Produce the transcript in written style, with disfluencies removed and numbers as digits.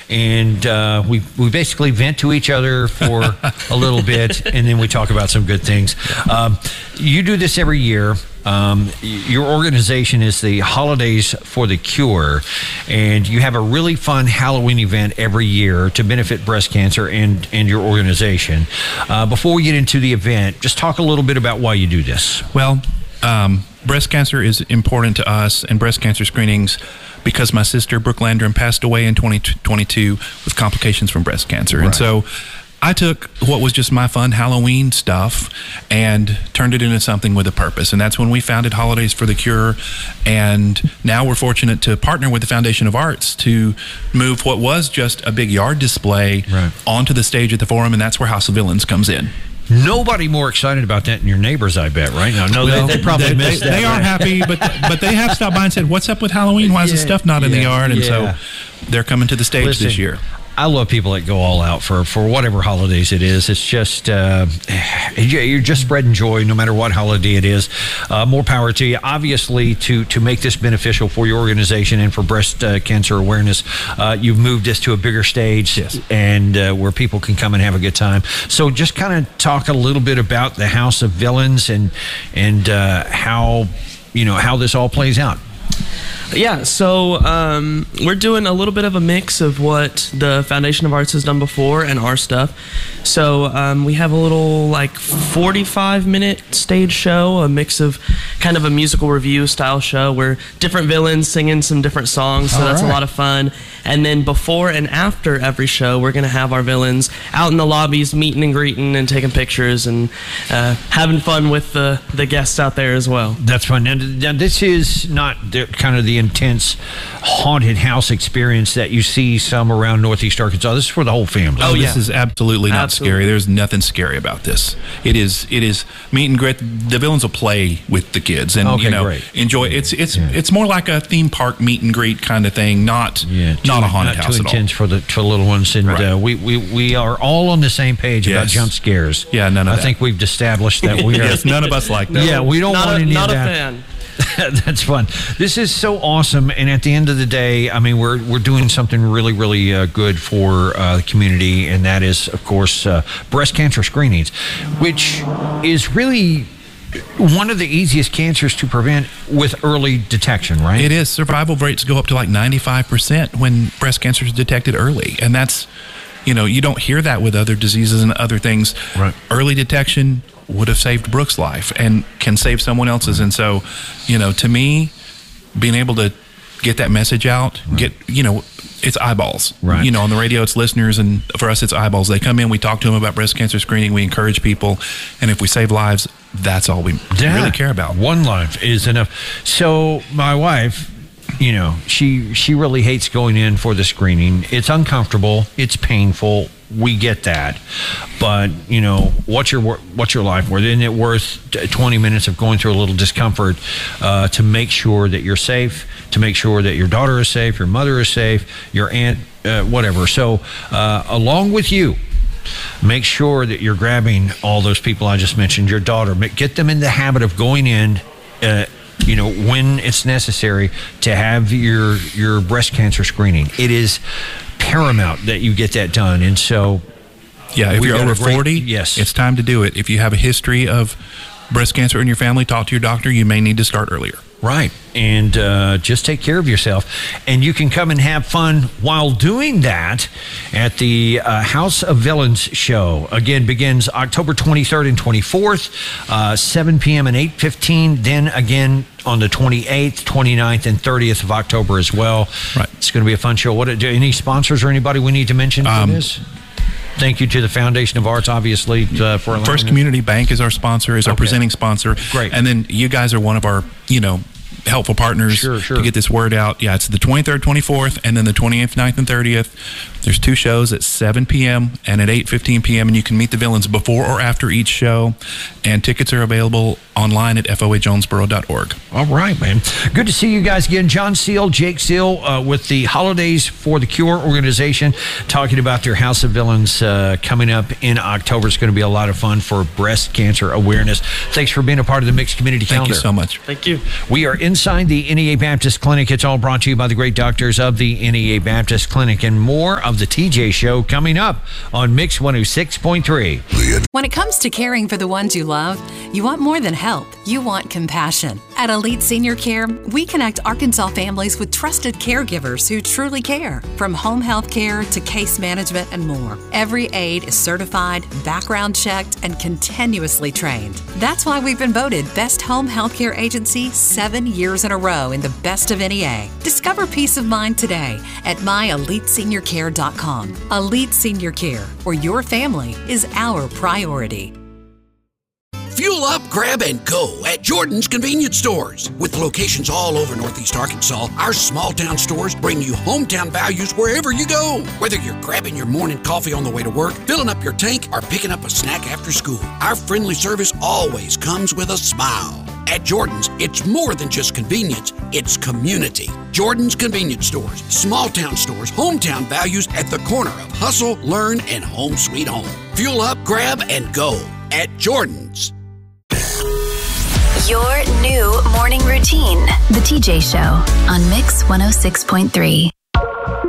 and we basically vent to each other for a little bit, and then we talk about some good things. You do this every year. Your organization is the Holidays for the Cure, and you have a really fun Halloween event every year to benefit breast cancer and your organization. Before we get into the event, just talk a little bit about why you do this. Well, breast cancer is important to us, and breast cancer screenings, because my sister Brooke Landrum passed away in 2022 with complications from breast cancer. Right. And so I took what was just my fun Halloween stuff and turned it into something with a purpose. And that's when we founded Holidays for the Cure. And now we're fortunate to partner with the Foundation of Arts to move what was just a big yard display onto the stage at the Forum. And that's where House of Villains comes in. Nobody more excited about that than your neighbors, I bet, right? Now, no, they probably missed that. They are happy, but they have stopped by and said, "What's up with Halloween? Why is the stuff not in the yard?" And so they're coming to the stage this year. I love people that go all out for whatever holidays it is. It's just, you're just spreading joy no matter what holiday it is. More power to you. Obviously, to make this beneficial for your organization and for breast cancer awareness, you've moved this to a bigger stage and where people can come and have a good time. So just kind of talk a little bit about the House of Villains and how this all plays out. Yeah, so we're doing a little bit of a mix of what the Foundation of Arts has done before and our stuff. So we have a little 45-minute stage show, a mix of kind of a musical review style show where different villains singing some different songs, so that's a lot of fun. And then before and after every show, we're going to have our villains out in the lobbies meeting and greeting and taking pictures and having fun with the guests out there as well. That's fun. Now this is not kind of the intense haunted house experience that you see some around Northeast Arkansas. This is for the whole family. Oh, this is absolutely not scary. There's nothing scary about this. It is meet and greet. The villains will play with the kids and enjoy. It's more like a theme park meet and greet kind of thing, not a haunted house at all. Too intense for the little ones. And we are all on the same page about jump scares. Yeah, none of that. I think we've established that we are. Yes, none of us like that. Yeah, we don't want any of that. Not a fan. That's fun. This is so awesome, and at the end of the day, I mean, we're doing something really, really good for the community, and that is, of course, breast cancer screenings, which is really one of the easiest cancers to prevent with early detection, right? It is. Survival rates go up to 95% when breast cancer is detected early, and that's, you don't hear that with other diseases and other things. Right. Early detection would have saved Brooke's life and can save someone else's. And so, to me, being able to get that message out, it's eyeballs. Right. On the radio, it's listeners, and for us, it's eyeballs. They come in, we talk to them about breast cancer screening, we encourage people, and if we save lives, that's all we really care about. One life is enough. So my wife, she really hates going in for the screening. It's uncomfortable. It's painful. We get that, but what's your life worth? Isn't it worth 20 minutes of going through a little discomfort to make sure that you're safe, to make sure that your daughter is safe, your mother is safe, your aunt, whatever. So along with you, make sure that you're grabbing all those people I just mentioned, your daughter, get them in the habit of going in when it's necessary to have your breast cancer screening. It is paramount that you get that done. And so if you're over 40, it's time to do it. If you have a history of breast cancer in your family, talk to your doctor. You may need to start earlier. Right. And just take care of yourself. And you can come and have fun while doing that at the House of Villains show. Again, begins October 23rd and 24th, 7 p.m. and 8:15. Then again on the 28th, 29th, and 30th of October as well. Right. It's going to be a fun show. Any sponsors or anybody we need to mention for this? Thank you to the Foundation of Arts, obviously, for allowing First Community Bank is our sponsor, is our presenting sponsor. Great. And then you guys are one of our, helpful partners to get this word out. Yeah, it's the 23rd, 24th, and then the 28th, 9th, and 30th. There's 2 shows at 7 p.m. and at 8:15 p.m., and you can meet the villains before or after each show. And tickets are available online at foajonesboro.org. All right, man. Good to see you guys again. John Seal, Jake Seal with the Holidays for the Cure organization, talking about their House of Villains coming up in October. It's going to be a lot of fun for breast cancer awareness. Thanks for being a part of the Mixed Community Calendar. Thank you so much. Thank you. We are in inside the NEA Baptist Clinic. It's all brought to you by the great doctors of the NEA Baptist Clinic. And more of the TJ Show coming up on Mix 106.3. When it comes to caring for the ones you love, you want more than help. You want compassion. At Elite Senior Care, we connect Arkansas families with trusted caregivers who truly care. From home health care to case management and more, every aide is certified, background checked, and continuously trained. That's why we've been voted Best Home Healthcare Agency 7 years in a row in the Best of NEA. Discover peace of mind today at myeliteseniorcare.com. Elite Senior Care, where your family is our priority. Fuel up, grab, and go at Jordan's Convenience Stores. With locations all over Northeast Arkansas, our small town stores bring you hometown values wherever you go. Whether you're grabbing your morning coffee on the way to work, filling up your tank, or picking up a snack after school, our friendly service always comes with a smile. At Jordan's, it's more than just convenience, it's community. Jordan's Convenience Stores, small town stores, hometown values at the corner of hustle, learn, and home sweet home. Fuel up, grab, and go at Jordan's. Your new morning routine. The TJ Show on Mix 106.3.